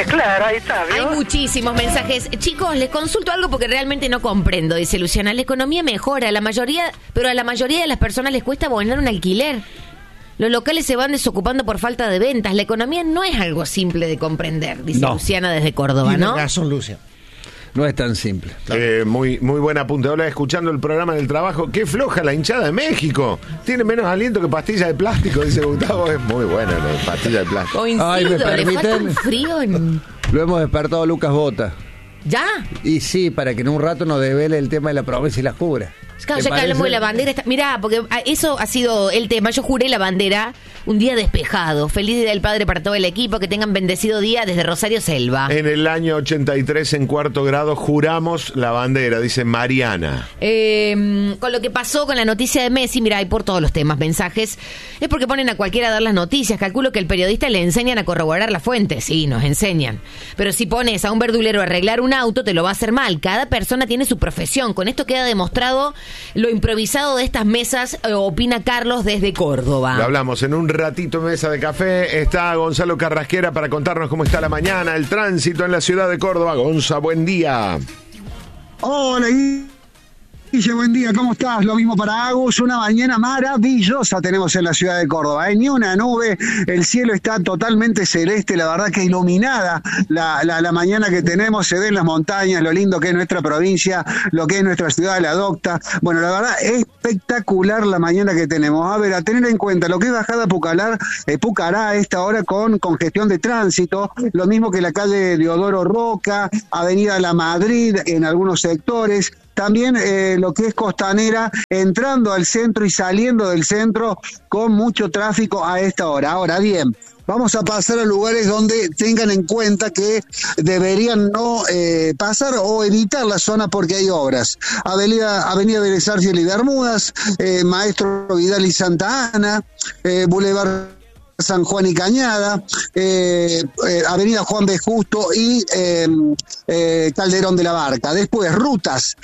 Claro, ahí está, ¿vio? Hay muchísimos mensajes. Chicos, les consulto algo porque realmente no comprendo, dice Luciana. La economía mejora, pero a la mayoría de las personas les cuesta abonar un alquiler. Los locales se van desocupando por falta de ventas. La economía no es algo simple de comprender, dice Luciana desde Córdoba, ¿no? Tiene razón, Lucia. No es tan simple. Muy buen apunte. Hola, escuchando el programa del trabajo. Qué floja la hinchada de México. Tiene menos aliento que pastilla de plástico, dice Gustavo. Es muy buena la pastilla de plástico. Coincido, Ay, ¿me le falta permiten? un frío en... Lo hemos despertado Lucas Bota. ¿Ya? Y sí, para que en un rato nos devele el tema de la promesa y la jura. Claro, ¿Te ya que hablamos de parece? la bandera, mirá, porque eso ha sido el tema. Yo juré la bandera un día despejado. Feliz Día del Padre para todo el equipo. Que tengan bendecido día desde Rosario Selva. En el año 83, en cuarto grado, juramos la bandera, dice Mariana. Con lo que pasó con la noticia de Messi, mira, hay por todos los temas, mensajes, es porque ponen a cualquiera a dar las noticias. Calculo que el periodista le enseñan a corroborar la fuente. Sí, nos enseñan. Pero si pones a un verdulero a arreglar un auto, te lo va a hacer mal. Cada persona tiene su profesión. Con esto queda demostrado lo improvisado de estas mesas, opina Carlos desde Córdoba. Lo hablamos en un ratito, mesa de café. Está Gonzalo Carrasquera para contarnos cómo está la mañana, el tránsito en la ciudad de Córdoba. Gonza, buen día. Hola, Guille, buen día, ¿cómo estás? Lo mismo para Agus, una mañana maravillosa tenemos en la ciudad de Córdoba, ni una nube, el cielo está totalmente celeste, la verdad que iluminada la mañana que tenemos, se ven las montañas, lo lindo que es nuestra provincia, lo que es nuestra ciudad, la Docta. Bueno, la verdad, espectacular la mañana que tenemos. A ver, a tener en cuenta lo que es bajada Pucará a esta hora con congestión de tránsito, lo mismo que la calle Deodoro Roca, avenida La Madrid en algunos sectores. También lo que es Costanera, entrando al centro y saliendo del centro con mucho tráfico a esta hora. Ahora bien, vamos a pasar a lugares donde tengan en cuenta que deberían no pasar o evitar la zona porque hay obras. Avenida Vélez Arfiel y Bermudas, Maestro Vidal y Santa Ana, Boulevard San Juan y Cañada, Avenida Juan B. Justo y Calderón de la Barca. Después, rutas.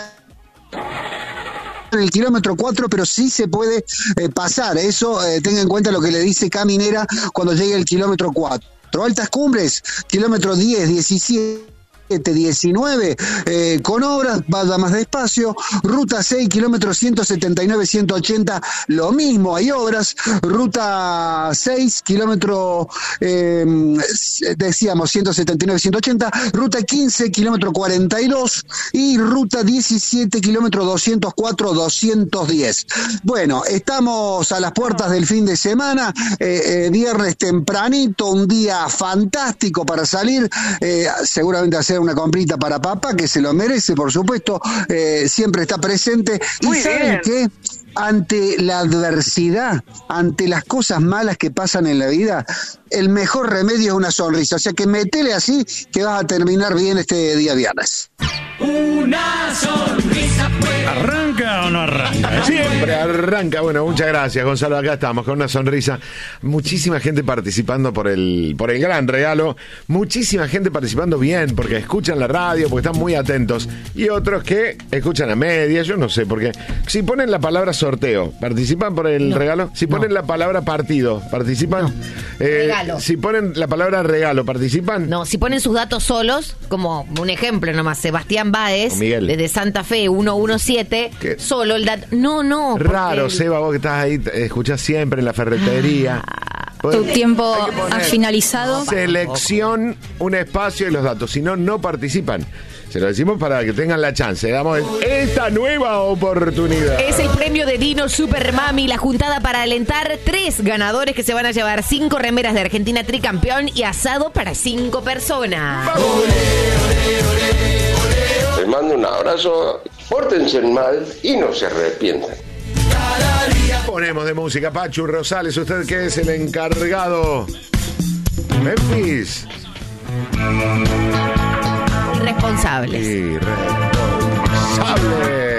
En el kilómetro 4, pero sí se puede pasar. Eso, tenga en cuenta lo que le dice Caminera cuando llegue el kilómetro 4. Altas Cumbres, kilómetro 10, 17. 19, con obras, vaya más despacio. Ruta 6, kilómetros 179, 180, lo mismo, hay obras. Ruta 6, kilómetro, decíamos, 179, 180. Ruta 15, kilómetro 42. Y ruta 17, kilómetro 204, 210. Bueno, estamos a las puertas del fin de semana. Viernes tempranito, un día fantástico para salir. Seguramente hacer una comprita para papá, que se lo merece, por supuesto, siempre está presente. Muy y saben que ante la adversidad, ante las cosas malas que pasan en la vida, el mejor remedio es una sonrisa. O sea que metele así que vas a terminar bien este día viernes. Una sonrisa puede... ¿Arranca o no arranca? Siempre arranca. Bueno, muchas gracias, Gonzalo. Acá estamos con una sonrisa. Muchísima gente participando por el gran regalo. Muchísima gente participando bien, porque escuchan la radio, porque están muy atentos. Y otros que escuchan a media. Yo no sé, porque si ponen la palabra sorteo, ¿participan por el regalo? Si ponen la palabra partido, ¿participan? Regalo. Si ponen la palabra regalo, ¿participan? No, si ponen sus datos solos, como un ejemplo nomás, Sebastián Báez, Miguel. desde Santa Fe 117, ¿Qué? solo el dato. No. Raro, porque- Seba, vos que estás ahí, escuchás siempre en la ferretería. Tu tiempo Hay que poner ha finalizado. Selección, un espacio y los datos. Si no, no participan. Se lo decimos para que tengan la chance. Damos esta nueva oportunidad. Es el premio de Dino Super Mami, la juntada para alentar 3 ganadores que se van a llevar 5 remeras de Argentina tricampeón y asado para 5 personas. Les mando un abrazo, pórtense mal y no se arrepientan. Ponemos de música. Pachu Rosales, usted que es el encargado. Memphis. Responsables. Irresponsable.